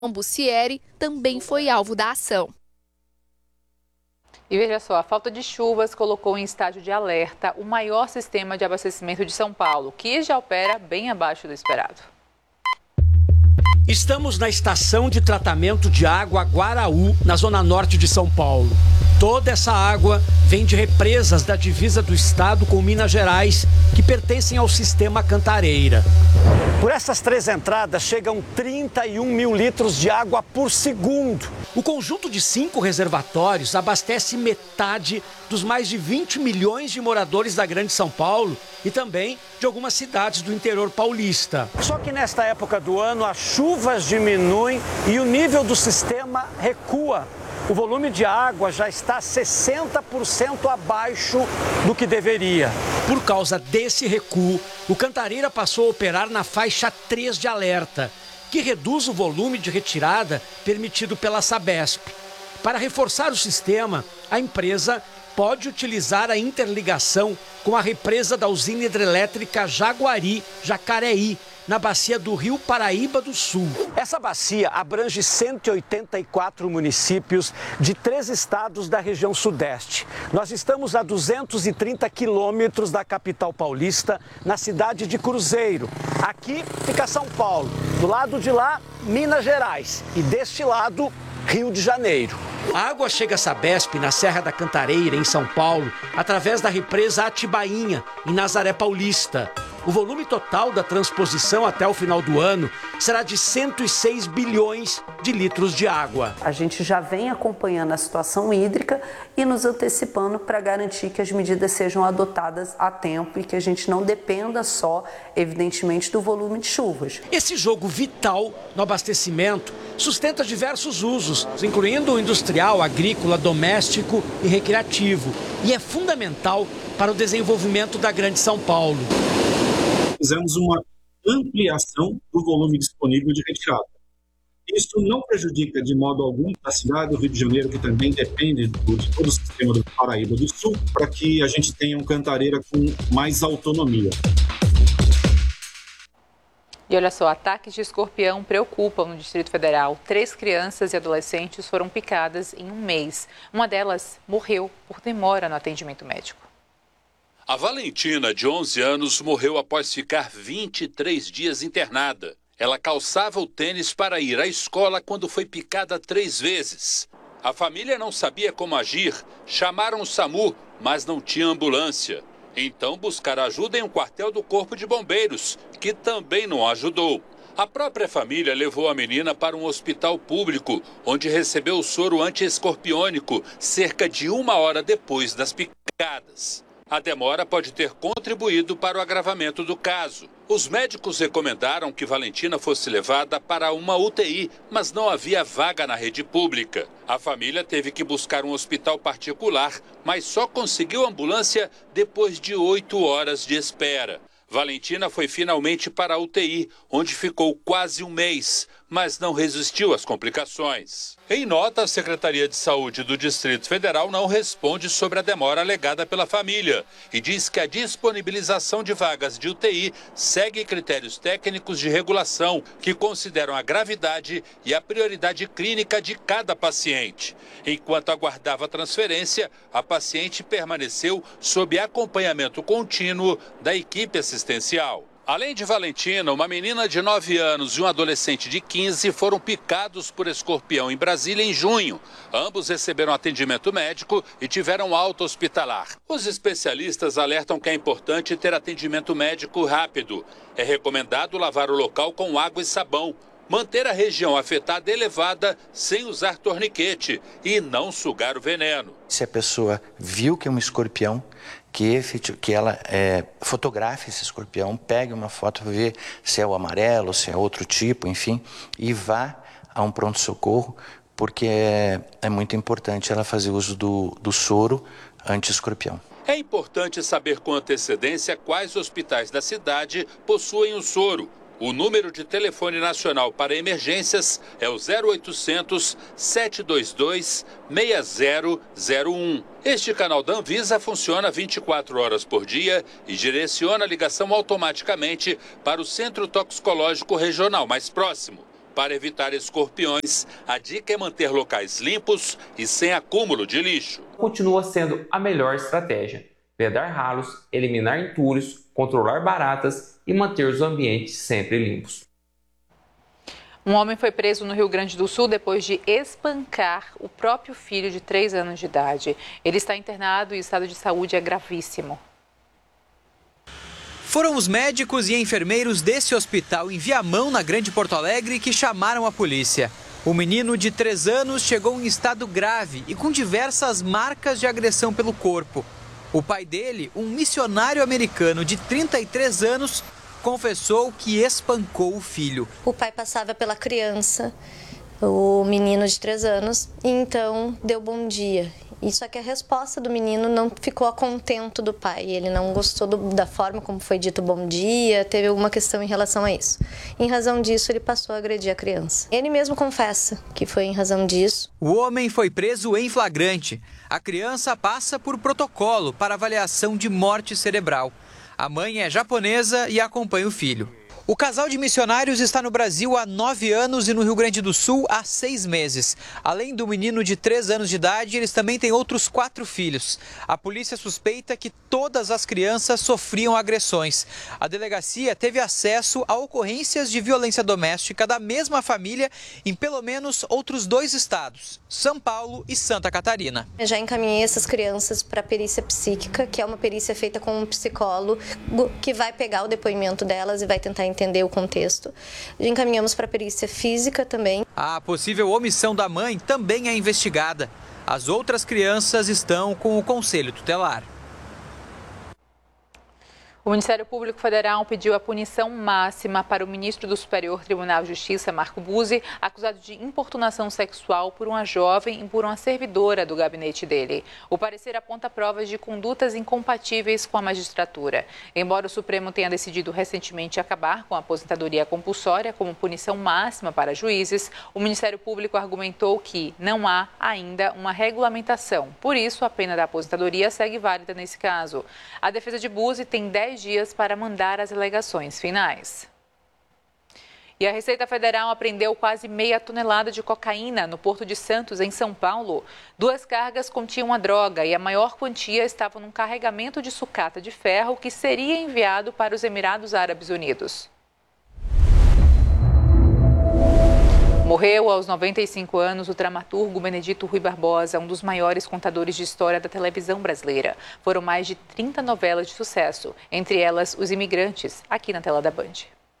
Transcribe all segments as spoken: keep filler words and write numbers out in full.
Bussieri também foi alvo da ação. E veja só, a falta de chuvas colocou em estágio de alerta o maior sistema de abastecimento de São Paulo, que já opera bem abaixo do esperado. Estamos na estação de tratamento de água Guaraú, na zona norte de São Paulo. Toda essa água vem de represas da divisa do estado com Minas Gerais, que pertencem ao sistema Cantareira. Por essas três entradas chegam trinta e um mil litros de água por segundo. O conjunto de cinco reservatórios abastece metade dos mais de vinte milhões de moradores da Grande São Paulo e também de algumas cidades do interior paulista. Só que nesta época do ano as chuvas diminuem e o nível do sistema recua. O volume de água já está sessenta por cento abaixo do que deveria. Por causa desse recuo, o Cantareira passou a operar na faixa três de alerta, que reduz o volume de retirada permitido pela Sabesp. Para reforçar o sistema, a empresa pode utilizar a interligação com a represa da usina hidrelétrica Jaguari-Jacareí, na bacia do Rio Paraíba do Sul. Essa bacia abrange cento e oitenta e quatro municípios de três estados da região sudeste. Nós estamos a duzentos e trinta quilômetros da capital paulista, na cidade de Cruzeiro. Aqui fica São Paulo, do lado de lá, Minas Gerais e deste lado, Rio de Janeiro. A água chega a Sabesp, na Serra da Cantareira, em São Paulo, através da represa Atibainha, em Nazaré Paulista. O volume total da transposição até o final do ano será de cento e seis bilhões de litros de água. A gente já vem acompanhando a situação hídrica e nos antecipando para garantir que as medidas sejam adotadas a tempo e que a gente não dependa só, evidentemente, do volume de chuvas. Esse jogo vital no abastecimento sustenta diversos usos, incluindo o industrial, agrícola, doméstico e recreativo, e é fundamental para o desenvolvimento da Grande São Paulo. Fizemos uma ampliação do volume disponível de retirada. Isso não prejudica de modo algum a cidade do Rio de Janeiro, que também depende do, de todo o sistema do Paraíba do Sul, para que a gente tenha um Cantareira com mais autonomia. E olha só, ataques de escorpião preocupam no Distrito Federal. Três crianças e adolescentes foram picadas em um mês. Uma delas morreu por demora no atendimento médico. A Valentina, de onze anos, morreu após ficar vinte e três dias internada. Ela calçava o tênis para ir à escola quando foi picada três vezes. A família não sabia como agir, chamaram o SAMU, mas não tinha ambulância. Então buscaram ajuda em um quartel do Corpo de Bombeiros, que também não ajudou. A própria família levou a menina para um hospital público, onde recebeu o soro anti-escorpiônico cerca de uma hora depois das picadas. A demora pode ter contribuído para o agravamento do caso. Os médicos recomendaram que Valentina fosse levada para uma U T I, mas não havia vaga na rede pública. A família teve que buscar um hospital particular, mas só conseguiu ambulância depois de oito horas de espera. Valentina foi finalmente para a U T I, onde ficou quase um mês, mas não resistiu às complicações. Em nota, a Secretaria de Saúde do Distrito Federal não responde sobre a demora alegada pela família e diz que a disponibilização de vagas de U T I segue critérios técnicos de regulação que consideram a gravidade e a prioridade clínica de cada paciente. Enquanto aguardava a transferência, a paciente permaneceu sob acompanhamento contínuo da equipe assistencial. Além de Valentina, uma menina de nove anos e um adolescente de quinze foram picados por escorpião em Brasília em junho. Ambos receberam atendimento médico e tiveram alta hospitalar. Os especialistas alertam que é importante ter atendimento médico rápido. É recomendado lavar o local com água e sabão, manter a região afetada elevada sem usar torniquete e não sugar o veneno. Se a pessoa viu que é um escorpião, que, que ela é, fotografe esse escorpião, pegue uma foto para ver se é o amarelo, se é outro tipo, enfim, e vá a um pronto-socorro, porque é, é muito importante ela fazer uso do, do soro anti-escorpião. É importante saber com antecedência quais hospitais da cidade possuem o soro. O número de telefone nacional para emergências é o zero oitocentos, sete dois dois, seis zero zero um. Este canal da Anvisa funciona vinte e quatro horas por dia e direciona a ligação automaticamente para o Centro Toxicológico Regional mais próximo. Para evitar escorpiões, a dica é manter locais limpos e sem acúmulo de lixo. Continua sendo a melhor estratégia: vedar ralos, eliminar entulhos, controlar baratas e manter os ambientes sempre limpos. Um homem foi preso no Rio Grande do Sul depois de espancar o próprio filho de três anos de idade. Ele está internado e o estado de saúde é gravíssimo. Foram os médicos e enfermeiros desse hospital em Viamão, na Grande Porto Alegre, que chamaram a polícia. O menino de três anos chegou em estado grave e com diversas marcas de agressão pelo corpo. O pai dele, um missionário americano de trinta e três anos, confessou que espancou o filho. O pai passava pela criança, o menino de três anos, e então deu bom dia. E só que a resposta do menino não ficou a contento do pai. Ele não gostou do, da forma como foi dito bom dia, teve alguma questão em relação a isso. Em razão disso, ele passou a agredir a criança. Ele mesmo confessa que foi em razão disso. O homem foi preso em flagrante. A criança passa por protocolo para avaliação de morte cerebral. A mãe é japonesa e acompanha o filho. O casal de missionários está no Brasil há nove anos e no Rio Grande do Sul há seis meses. Além do menino de três anos de idade, eles também têm outros quatro filhos. A polícia suspeita que todas as crianças sofriam agressões. A delegacia teve acesso a ocorrências de violência doméstica da mesma família em pelo menos outros dois estados, São Paulo e Santa Catarina. Eu já encaminhei essas crianças para a perícia psíquica, que é uma perícia feita com um psicólogo que vai pegar o depoimento delas e vai tentar entender o contexto. Encaminhamos para a perícia física também. A possível omissão da mãe também é investigada. As outras crianças estão com o conselho tutelar. O Ministério Público Federal pediu a punição máxima para o ministro do Superior Tribunal de Justiça, Marco Buzzi, acusado de importunação sexual por uma jovem e por uma servidora do gabinete dele. O parecer aponta provas de condutas incompatíveis com a magistratura. Embora o Supremo tenha decidido recentemente acabar com a aposentadoria compulsória como punição máxima para juízes, o Ministério Público argumentou que não há ainda uma regulamentação. Por isso, a pena da aposentadoria segue válida nesse caso. A defesa de Buzzi tem dez dias para mandar as alegações finais. E a Receita Federal apreendeu quase meia tonelada de cocaína no Porto de Santos, em São Paulo. Duas cargas continham a droga e a maior quantia estava num carregamento de sucata de ferro que seria enviado para os Emirados Árabes Unidos. Morreu aos noventa e cinco anos o dramaturgo Benedito Rui Barbosa, um dos maiores contadores de história da televisão brasileira. Foram mais de trinta novelas de sucesso, entre elas Os Imigrantes, aqui na tela da Band.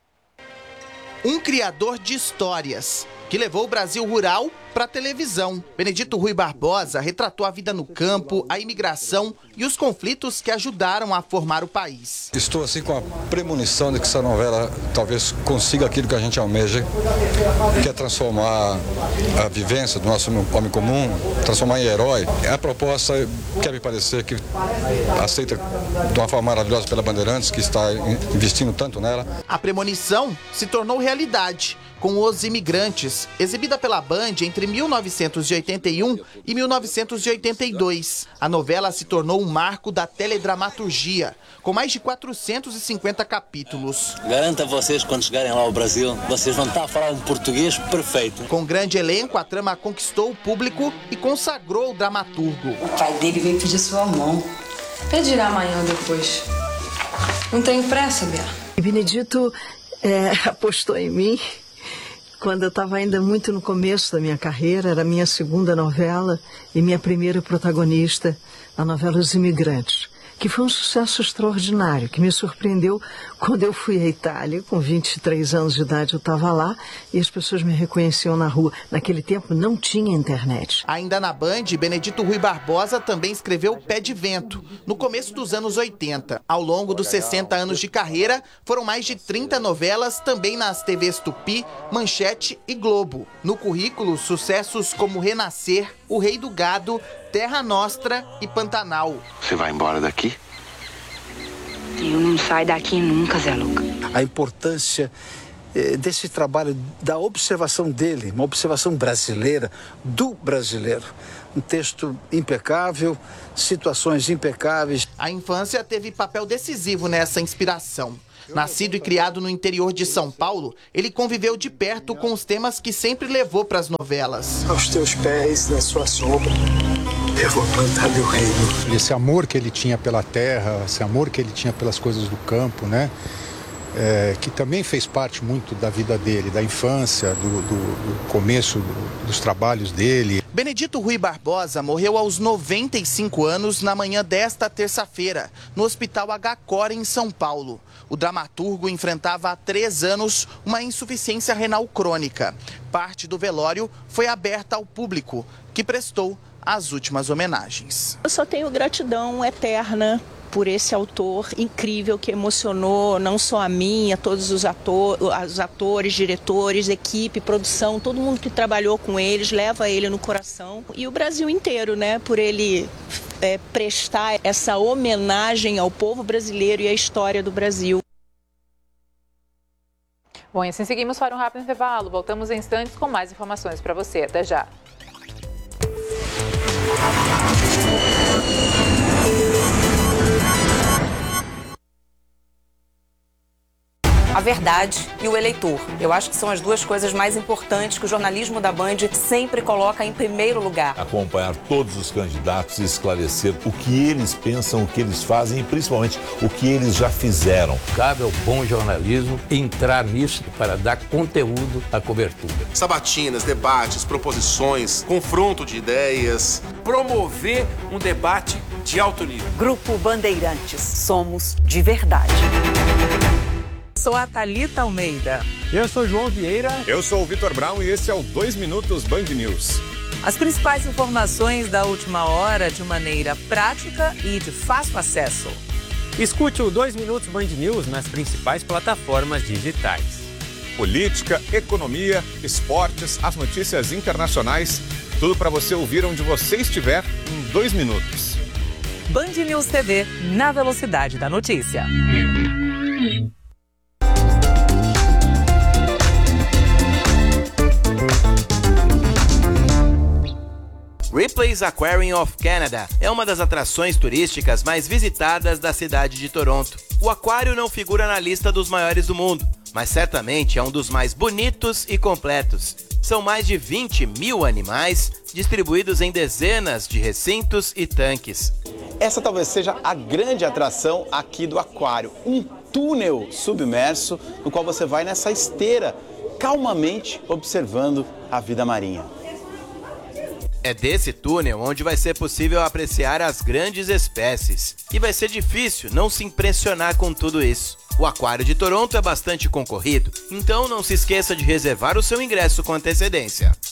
Um criador de histórias que levou o Brasil rural para a televisão. Benedito Rui Barbosa retratou a vida no campo, a imigração e os conflitos que ajudaram a formar o país. Estou assim com a premonição de que essa novela talvez consiga aquilo que a gente almeja, que é transformar a vivência do nosso homem comum, transformar em herói. A proposta quer me parecer que aceita de uma forma maravilhosa pela Bandeirantes, que está investindo tanto nela. A premonição se tornou realidade com Os Imigrantes, exibida pela Band entre mil novecentos e oitenta e um e mil novecentos e oitenta e dois. A novela se tornou um marco da teledramaturgia, com mais de quatrocentos e cinquenta capítulos. Garanto a vocês, quando chegarem lá ao Brasil, vocês vão estar a falar um português perfeito. Com grande elenco, a trama conquistou o público e consagrou o dramaturgo. O pai dele veio pedir sua mão. Pedirá amanhã ou depois. Não tenho pressa, Bia. Benedito é, apostou em mim quando eu estava ainda muito no começo da minha carreira. Era a minha segunda novela e minha primeira protagonista na novela Os Imigrantes, que foi um sucesso extraordinário, que me surpreendeu quando eu fui à Itália. Com vinte e três anos de idade eu estava lá e as pessoas me reconheciam na rua. Naquele tempo não tinha internet. Ainda na Band, Benedito Rui Barbosa também escreveu Pé de Vento, no começo dos anos oitenta. Ao longo dos sessenta anos de carreira, foram mais de trinta novelas também nas T Vs Tupi, Manchete e Globo. No currículo, sucessos como Renascer, O Rei do Gado, Terra Nostra e Pantanal. Você vai embora daqui? Eu não saio daqui nunca, Zé Luca. A importância eh, desse trabalho, da observação dele, uma observação brasileira, do brasileiro. Um texto impecável, situações impecáveis. A infância teve papel decisivo nessa inspiração. Nascido e criado no interior de São Paulo, ele conviveu de perto com os temas que sempre levou para as novelas. Aos teus pés, na sua sombra, eu vou plantar meu reino. Esse amor que ele tinha pela terra, esse amor que ele tinha pelas coisas do campo, né? É, que também fez parte muito da vida dele, da infância, do, do, do começo do, dos trabalhos dele. Benedito Rui Barbosa morreu aos noventa e cinco anos na manhã desta terça-feira, no Hospital H C O R em São Paulo. O dramaturgo enfrentava há três anos uma insuficiência renal crônica. Parte do velório foi aberta ao público, que prestou as últimas homenagens. Eu só tenho gratidão eterna por esse autor incrível que emocionou não só a mim, a todos os, ator, os atores, diretores, equipe, produção, todo mundo que trabalhou com eles, leva ele no coração. E o Brasil inteiro, né, por ele é, prestar essa homenagem ao povo brasileiro e à história do Brasil. Bom, e assim seguimos para um rápido intervalo. Voltamos em instantes com mais informações para você. Até já. A verdade e o eleitor. Eu acho que são as duas coisas mais importantes que o jornalismo da Band sempre coloca em primeiro lugar. Acompanhar todos os candidatos e esclarecer o que eles pensam, o que eles fazem e principalmente o que eles já fizeram. Cabe ao bom jornalismo entrar nisso para dar conteúdo à cobertura. Sabatinas, debates, proposições, confronto de ideias. Promover um debate de alto nível. Grupo Bandeirantes. Somos de verdade. Sou a Thalita Almeida. Eu sou João Vieira. Eu sou o Vitor Brown e esse é o dois Minutos Band News. As principais informações da última hora de maneira prática e de fácil acesso. Escute o dois Minutos Band News nas principais plataformas digitais. Política, economia, esportes, as notícias internacionais, tudo para você ouvir onde você estiver em dois minutos. Band News T V, na velocidade da notícia. Ripley's Aquarium of Canada é uma das atrações turísticas mais visitadas da cidade de Toronto. O aquário não figura na lista dos maiores do mundo, mas certamente é um dos mais bonitos e completos. São mais de vinte mil animais distribuídos em dezenas de recintos e tanques. Essa talvez seja a grande atração aqui do aquário, um túnel submerso no qual você vai nessa esteira, calmamente observando a vida marinha. É desse túnel onde vai ser possível apreciar as grandes espécies. E vai ser difícil não se impressionar com tudo isso. O Aquário de Toronto é bastante concorrido, então não se esqueça de reservar o seu ingresso com antecedência.